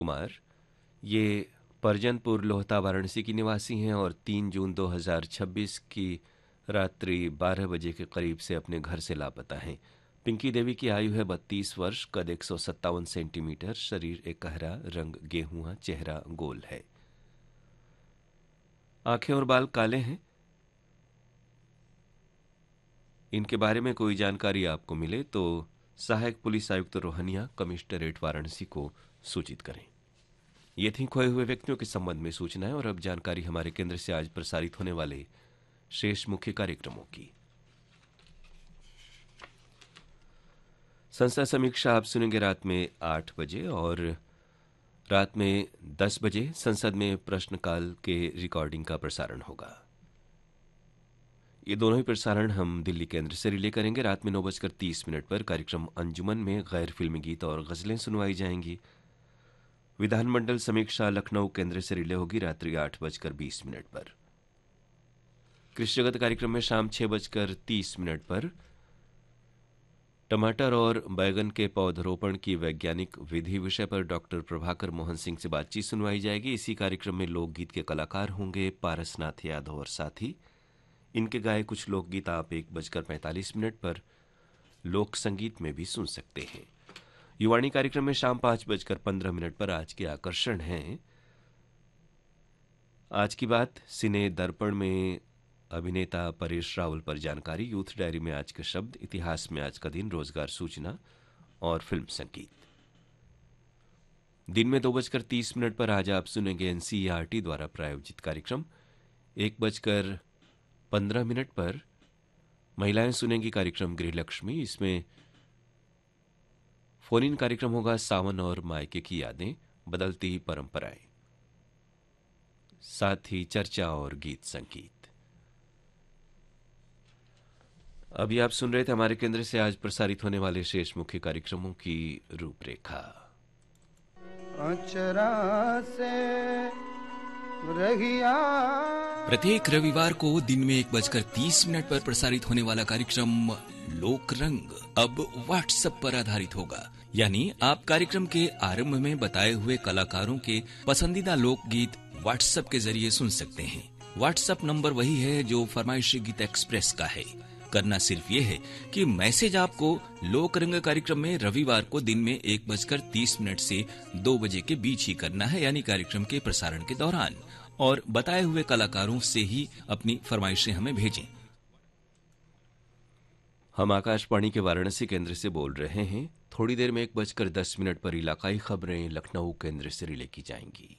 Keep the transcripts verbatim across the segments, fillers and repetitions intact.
कुमार ये परजनपुर लोहता वाराणसी की निवासी हैं और तीन जून दो हज़ार छब्बीस की रात्रि बारह बजे के करीब से अपने घर से लापता हैं। पिंकी देवी की आयु है बत्तीस वर्ष, कद एक सौ सत्तावन सेंटीमीटर, शरीर एक कहरा, रंग गेहुआ, चेहरा गोल है, आंखें और बाल काले हैं। इनके बारे में कोई जानकारी आपको मिले तो सहायक पुलिस आयुक्त रोहनिया, कमिश्नरेट वाराणसी को सूचित करें। ये थी खोए हुए व्यक्तियों के संबंध में सूचनाएं। और अब जानकारी हमारे केंद्र से आज प्रसारित होने वाले शेष मुख्य कार्यक्रमों की। संस्था समीक्षा आप सुनेंगे रात में आठ बजे और रात में दस बजे संसद में प्रश्नकाल के रिकॉर्डिंग का प्रसारण होगा। ये दोनों ही प्रसारण हम दिल्ली केंद्र से रिले करेंगे। रात में नौ बजकर तीस मिनट पर कार्यक्रम अंजुमन में गैर फिल्मी गीत और गजलें सुनवाई जाएंगी। विधानमंडल समीक्षा लखनऊ केंद्र से रिले होगी रात्रि आठ बजकर बीस मिनट पर। कृषि जगत कार्यक्रम में शाम छह बजकर तीस मिनट पर टमाटर और बैगन के पौधरोपण की वैज्ञानिक विधि विषय पर डॉक्टर प्रभाकर मोहन सिंह से बातचीत सुनवाई जाएगी। इसी कार्यक्रम में लोकगीत के कलाकार होंगे पारसनाथ यादव और साथी। इनके गाए कुछ लोकगीत आप एक बजकर पैंतालीस मिनट पर लोक संगीत में भी सुन सकते हैं। युवाणी कार्यक्रम में शाम पांच बजकर पंद्रह मिनट पर आज के आकर्षण हैं आज की बात, सिने दर्पण में अभिनेता परेश रावल पर जानकारी, यूथ डायरी में आज के शब्द, इतिहास में आज का दिन, रोजगार सूचना और फिल्म संगीत। दिन में दो बजकर तीस मिनट पर आज आप सुनेंगे एनसीईआरटी द्वारा प्रायोजित कार्यक्रम। एक बजकर पंद्रह मिनट पर महिलाएं सुनेंगी कार्यक्रम गृहलक्ष्मी। इसमें फोन इन कार्यक्रम होगा सावन और मायके की यादें, बदलती परंपराएं, साथ ही चर्चा और गीत संगीत। अभी आप सुन रहे थे हमारे केंद्र से आज प्रसारित होने वाले शेष मुख्य कार्यक्रमों की रूपरेखा। प्रत्येक रविवार को दिन में एक बजकर तीस मिनट पर प्रसारित होने वाला कार्यक्रम लोक रंग अब व्हाट्सएप पर आधारित होगा। यानी आप कार्यक्रम के आरंभ में बताए हुए कलाकारों के पसंदीदा लोकगीत व्हाट्सएप के जरिए सुन सकते हैं। व्हाट्सएप नंबर वही है जो फरमाइशी गीत एक्सप्रेस का है। करना सिर्फ ये है कि मैसेज आपको लोक रंग कार्यक्रम में रविवार को दिन में एक बजकर तीस मिनट से दो बजे के बीच ही करना है, यानी कार्यक्रम के प्रसारण के दौरान, और बताए हुए कलाकारों से ही अपनी फरमाइशें हमें भेजें। हम आकाशवाणी के वाराणसी केंद्र से बोल रहे हैं। थोड़ी देर में एक बजकर दस मिनट पर इलाकाई खबरें लखनऊ केंद्र से रिले की जाएंगी।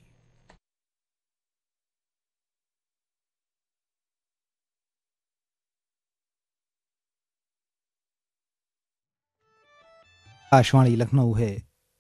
आकाशवाणी लखनऊ है।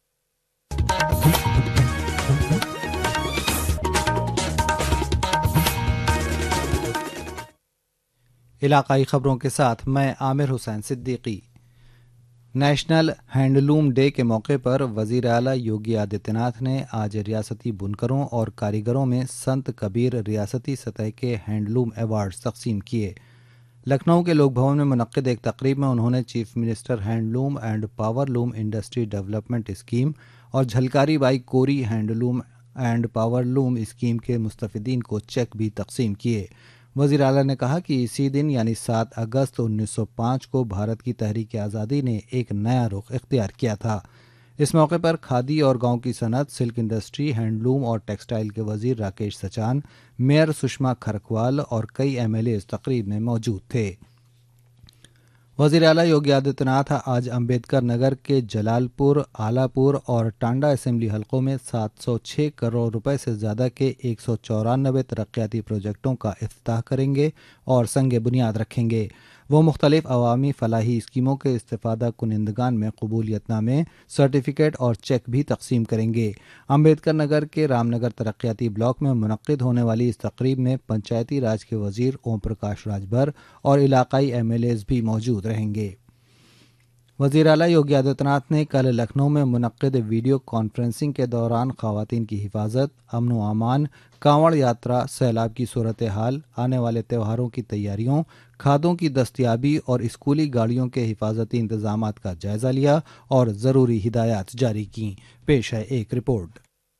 इलाकाई खबरों के साथ मैं Aamir Hussain Siddiqui. National handloom day के मौके पर वजीर आला योगी आदित्यनाथ ने आज रियासती बुनकरों और कारीगरों में संत कबीर रियासती सतह के हैंडलूम अवार्ड तकसीम किए। लखनऊ के लोक भवन में मुनक्किद एक तकरीब में उन्होंने chief minister handloom and powerloom industry development scheme और झलकारी बाई कोरी हैंडलूम एंड पावरलूम स्कीम के मुस्तफिदीन को चेक भी तकसीम किए। वज़ीर आला ने कहा कि इसी दिन यानी सात अगस्त उन्नीस सौ पाँच को भारत की तहरीक आज़ादी ने एक नया रुख इख्तियार किया था। इस मौके पर खादी और गांव की सनत, सिल्क इंडस्ट्री, हैंडलूम और टेक्सटाइल के वजीर राकेश सचान, मेयर सुषमा खरकवाल और कई एमएलए इस तकरीब में मौजूद थे। वज़ीर आला योगी आदित्यनाथ आज अंबेडकर नगर के जलालपुर, आलापुर और टांडा असेंबली हलकों में सात सौ छह करोड़ रुपए से ज़्यादा के एक सौ चौरानबे तरक्याती प्रोजेक्टों का इफ्तिताह करेंगे और संग बुनियाद रखेंगे। वो मुख्तलिफ अवामी फलाही स्कीमों के इस्तिफादा कुनिंदगान में कबूलियतनामे, सर्टिफिकेट और चेक भी तकसीम करेंगे। अंबेडकर नगर के रामनगर तरक्याती ब्लॉक में मुनक्किद होने वाली इस तकरीब में पंचायती राज के वजीर ओम प्रकाश राजभर और इलाकाई एमएलएज भी मौजूद रहेंगे। वज़ीर आला योगी आदित्यनाथ ने कल लखनऊ में मुनक्किद वीडियो कॉन्फ्रेंसिंग के दौरान ख़वातीन की हिफाजत, अमन व अमान, कांवड़ यात्रा, सैलाब की सूरत हाल, आने वाले त्योहारों की तैयारियों, खादों की दस्तियाबी और स्कूली गाड़ियों के हिफाजती इंतजामात का जायज़ा लिया और ज़रूरी हिदायत जारी की। पेश है एक रिपोर्ट।